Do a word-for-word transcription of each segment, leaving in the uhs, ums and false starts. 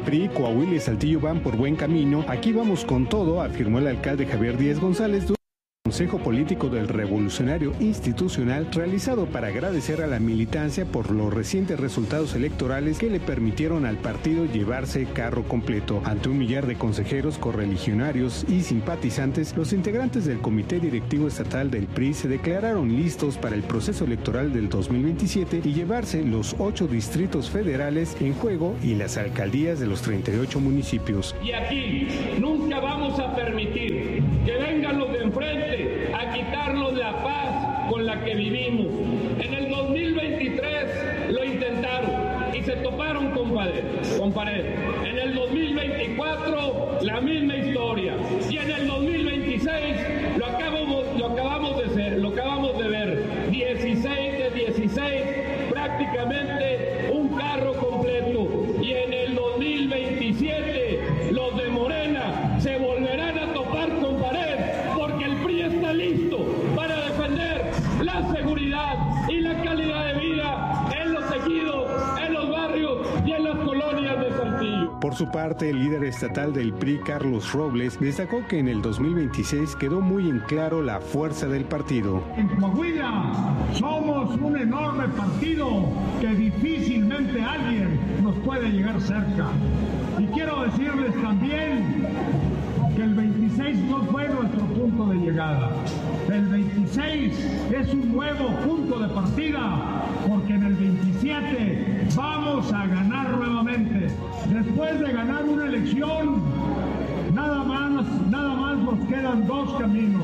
P R I, Coahuila y Saltillo van por buen camino. Aquí vamos con todo, afirmó el alcalde Javier Díaz González durante el Consejo Político del Revolucionario Institucional realizado para agradecer a la militancia por los recientes resultados electorales que le permitieron al partido llevarse carro completo. Ante un millar de consejeros, correligionarios y simpatizantes, los integrantes del Comité Directivo Estatal del P R I se declararon listos para el proceso electoral del dos mil veintisiete y llevarse los ocho distritos federales en juego y las alcaldías de los treinta y ocho municipios. Y aquí nunca vamos a permitir que vengan los de enfrente a quitarnos la paz con la que vivimos. En el dos mil veintitrés lo intentaron y se toparon con pared, con pared. En el dos mil veinticuatro la misma historia y en el dos mil veintiséis lo acabamos, lo acabamos de ser, lo acabamos de ver. dieciséis de dieciséis, prácticamente un carro completo. Y en el dos mil veintisiete los de Morena se volverán a topar con pared porque el P R I está listo para defender la seguridad y la calidad de vida en los ejidos, en los barrios y en las colonias de Saltillo. Por su parte, el líder estatal del P R I, Carlos Robles, destacó que en el dos mil veintiséis quedó muy en claro la fuerza del partido. En Coahuila somos un enorme partido que difícilmente alguien nos puede llegar cerca. Y quiero decirles también que el veintiséis no fue nuestro punto de llegada. El veintiséis es un nuevo punto de partida, porque en el veintisiete vamos a ganar nuevamente. Después de ganar una elección, nada más, nada más nos quedan dos caminos.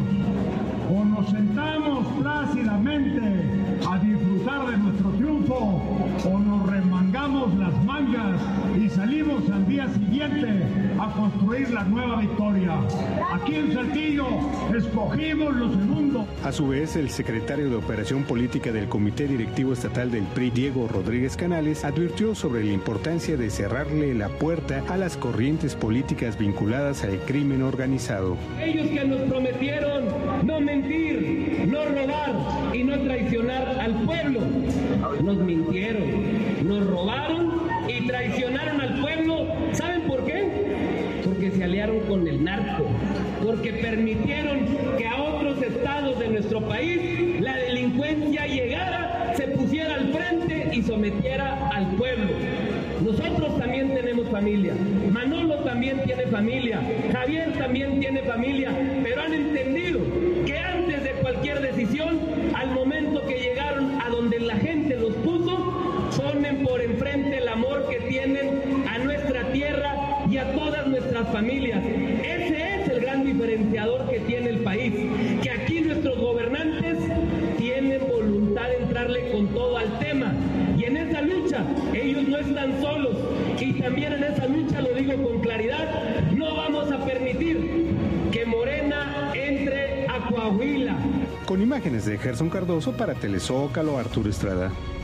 O nos sentamos plácidamente a disfrutar de nuestro triunfo, o nos remangamos las mangas y salimos al día siguiente a construir la nueva victoria. Aquí en Saltillo escogimos lo segundo. A su vez, el secretario de Operación Política del Comité Directivo Estatal del P R I, Diego Rodríguez Canales, advirtió sobre la importancia de cerrarle la puerta a las corrientes políticas vinculadas al crimen organizado. Ellos que nos prometieron no mentir, no robar y no traicionar al pueblo, nos mintieron, nos robaron y traicionaron al pueblo. ¿Saben por qué? Porque se aliaron con el narco, porque permitieron que a otros estados de nuestro país la delincuencia llegara, se pusiera al frente y sometiera al pueblo. Nosotros también tenemos familia, Manolo también tiene familia, Javier también tiene familia, pero han entendido que antes de cualquier decisión, al momento que llegaron a donde la gente los puso, ponen por enfrente el amor que tienen a nuestra tierra y a todas nuestras familias. Ese es el gran diferenciador que tiene el país, que aquí nuestros gobernantes tienen voluntad de entrarle con todo al tema. Y en esa lucha ellos no están solos, y también en esa lucha, lo digo con claridad, no vamos a permitir que Morena entre a Coahuila. Con imágenes de Gerson Cardoso para Telezócalo, Arturo Estrada.